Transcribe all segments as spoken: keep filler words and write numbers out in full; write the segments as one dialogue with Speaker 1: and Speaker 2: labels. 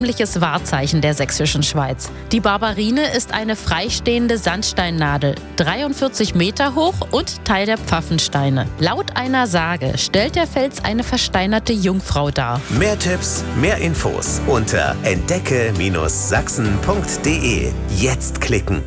Speaker 1: Wahrzeichen der sächsischen Schweiz. Die Barbarine ist eine freistehende Sandsteinnadel, dreiundvierzig Meter hoch und Teil der Pfaffensteine. Laut einer Sage stellt der Fels eine versteinerte Jungfrau dar.
Speaker 2: Mehr Tipps, mehr Infos unter entdecke Sachsen punkt de. Jetzt klicken.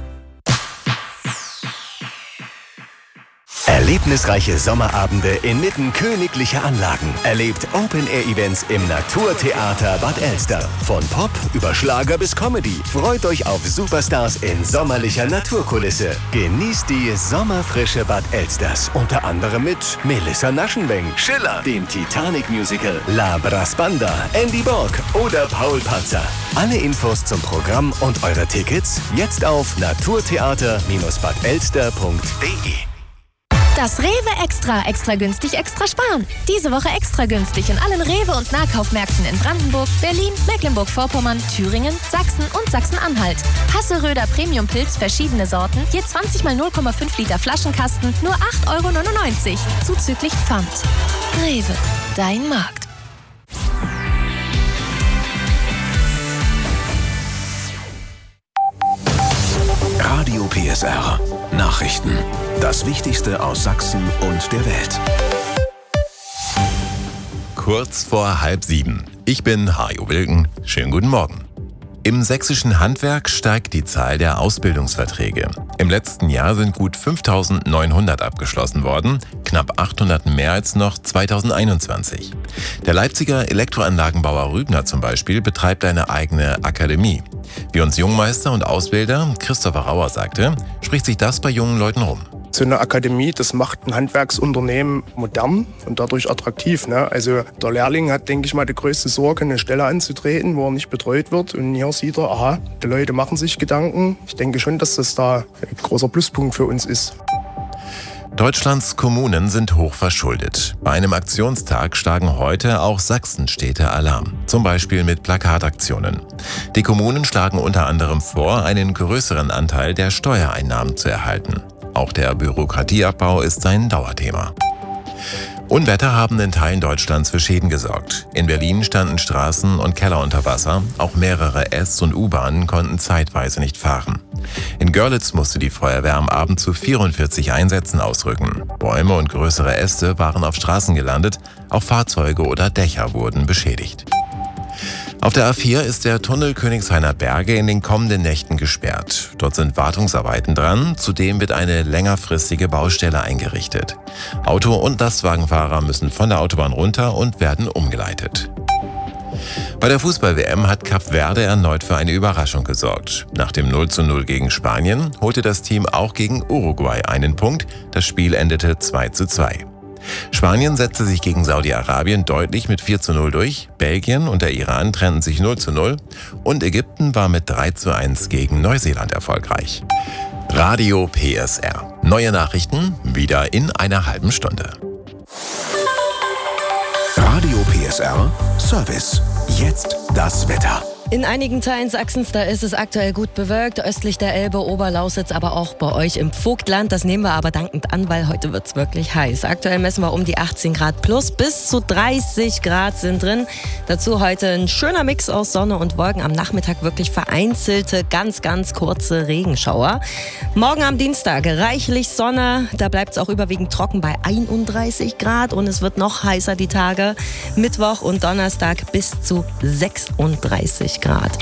Speaker 2: Erlebnisreiche Sommerabende inmitten königlicher Anlagen. Erlebt Open-Air-Events im Naturtheater Bad Elster. Von Pop über Schlager bis Comedy. Freut euch auf Superstars in sommerlicher Naturkulisse. Genießt die sommerfrische Bad Elsters. Unter anderem mit Melissa Naschenweng, Schiller, dem Titanic-Musical, La Brasbanda, Andy Borg oder Paul Panzer. Alle Infos zum Programm und eure Tickets jetzt auf naturtheater bad elster punkt de.
Speaker 3: Das Rewe Extra, extra günstig, extra sparen. Diese Woche extra günstig in allen Rewe- und Nahkaufmärkten in Brandenburg, Berlin, Mecklenburg-Vorpommern, Thüringen, Sachsen und Sachsen-Anhalt. Hasseröder Premium-Pilz, verschiedene Sorten, je zwanzig mal null Komma fünf Liter Flaschenkasten, nur acht Euro neunundneunzig, zuzüglich Pfand. Rewe, dein Markt.
Speaker 2: Radio P S R. Nachrichten. Das Wichtigste aus Sachsen und der Welt.
Speaker 4: Kurz vor halb sieben. Ich bin Hajo Wilken. Schönen guten Morgen. Im sächsischen Handwerk steigt die Zahl der Ausbildungsverträge. Im letzten Jahr sind gut fünftausendneunhundert abgeschlossen worden, knapp achthundert mehr als noch zweitausendeinundzwanzig. Der Leipziger Elektroanlagenbauer Rübner zum Beispiel betreibt eine eigene Akademie. Wie uns Jungmeister und Ausbilder Christopher Rauer sagte, spricht sich das bei jungen Leuten rum.
Speaker 5: So eine Akademie, das macht ein Handwerksunternehmen modern und dadurch attraktiv. Ne? Also der Lehrling hat, denke ich mal, die größte Sorge, eine Stelle anzutreten, wo er nicht betreut wird. Und hier sieht er, aha, die Leute machen sich Gedanken. Ich denke schon, dass das da ein großer Pluspunkt für uns ist.
Speaker 4: Deutschlands Kommunen sind hoch verschuldet. Bei einem Aktionstag schlagen heute auch Sachsenstädte Alarm, zum Beispiel mit Plakataktionen. Die Kommunen schlagen unter anderem vor, einen größeren Anteil der Steuereinnahmen zu erhalten. Auch der Bürokratieabbau ist ein Dauerthema. Unwetter haben in Teilen Deutschlands für Schäden gesorgt. In Berlin standen Straßen und Keller unter Wasser. Auch mehrere S- und U-Bahnen konnten zeitweise nicht fahren. In Görlitz musste die Feuerwehr am Abend zu vierundvierzig Einsätzen ausrücken. Bäume und größere Äste waren auf Straßen gelandet. Auch Fahrzeuge oder Dächer wurden beschädigt. Auf der A vier ist der Tunnel Königshainer Berge in den kommenden Nächten gesperrt. Dort sind Wartungsarbeiten dran, zudem wird eine längerfristige Baustelle eingerichtet. Auto- und Lastwagenfahrer müssen von der Autobahn runter und werden umgeleitet. Bei der Fußball-W M hat Kap Verde erneut für eine Überraschung gesorgt. Nach dem null zu null gegen Spanien holte das Team auch gegen Uruguay einen Punkt. Das Spiel endete zwei zu zwei. Spanien setzte sich gegen Saudi-Arabien deutlich mit vier zu null durch, Belgien und der Iran trennten sich null zu null und Ägypten war mit drei zu eins gegen Neuseeland erfolgreich. Radio P S R. Neue Nachrichten wieder in einer halben Stunde.
Speaker 2: Radio P S R Service. Jetzt das Wetter.
Speaker 6: In einigen Teilen Sachsens, da ist es aktuell gut bewölkt, östlich der Elbe, Oberlausitz, aber auch bei euch im Vogtland. Das nehmen wir aber dankend an, weil heute wird's wirklich heiß. Aktuell messen wir um die achtzehn Grad plus, bis zu dreißig Grad sind drin. Dazu heute ein schöner Mix aus Sonne und Wolken. Am Nachmittag wirklich vereinzelte, ganz, ganz kurze Regenschauer. Morgen am Dienstag reichlich Sonne, da bleibt's auch überwiegend trocken bei einunddreißig Grad und es wird noch heißer die Tage. Mittwoch und Donnerstag bis zu sechsunddreißig Grad.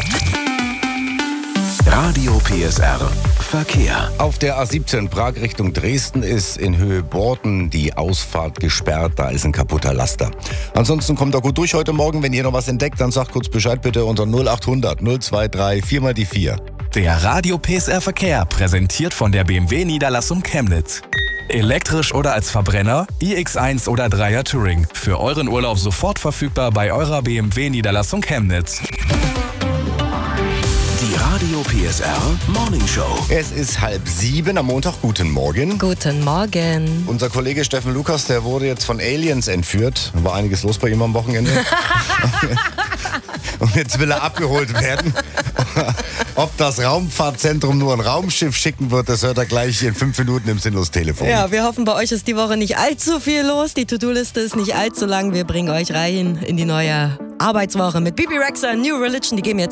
Speaker 2: Radio P S R Verkehr.
Speaker 7: Auf der A siebzehn Prag Richtung Dresden ist in Höhe Borden die Ausfahrt gesperrt. Da ist ein kaputter Laster. Ansonsten kommt er gut durch heute Morgen. Wenn ihr noch was entdeckt, dann sagt kurz Bescheid bitte unter null achthundert null dreiundzwanzig vier mal die vier.
Speaker 8: Der Radio P S R Verkehr präsentiert von der B M W Niederlassung Chemnitz. Elektrisch oder als Verbrenner, i X eins oder Dreier Touring. Für euren Urlaub sofort verfügbar bei eurer B M W Niederlassung Chemnitz.
Speaker 2: Die Radio P S R Morning Show.
Speaker 7: Es ist halb sieben am Montag. Guten Morgen.
Speaker 6: Guten Morgen.
Speaker 7: Unser Kollege Steffen Lukas, der wurde jetzt von Aliens entführt. War einiges los bei ihm am Wochenende. Und jetzt will er abgeholt werden. Ob das Raumfahrtzentrum nur ein Raumschiff schicken wird, das hört er gleich in fünf Minuten im Sinnlos-Telefon.
Speaker 6: Ja, wir hoffen, bei euch ist die Woche nicht allzu viel los. Die To-Do-Liste ist nicht allzu lang. Wir bringen euch rein in die neue Arbeitswoche mit Bibi Rexha, New Religion. Die geben jetzt